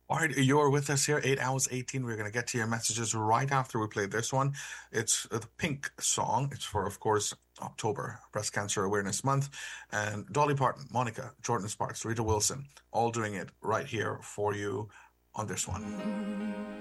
All right, you're with us here, 8 hours 18. We're going to get to your messages right after we play this one. It's the Pink song. It's for, of course, October, Breast Cancer Awareness Month. And Dolly Parton, Monica, Jordan Sparks, Rita Wilson, all doing it right here for you on this one.